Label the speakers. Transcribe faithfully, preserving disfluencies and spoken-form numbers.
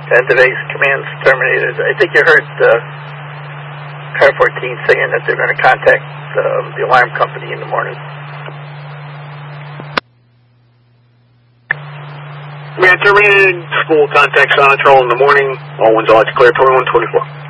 Speaker 1: and today's command's terminated. I think you heard uh, Car fourteen saying that they're going to contact uh, the alarm company in the morning.
Speaker 2: Command terminated. School contact Sonatrol in the morning. All winds all clear, twenty-one twenty-four.